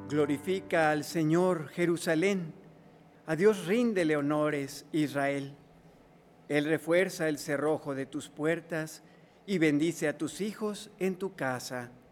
Glorifica al Señor, Jerusalén. A Dios ríndele honores, Israel. Él refuerza el cerrojo de tus puertas y bendice a tus hijos en tu casa.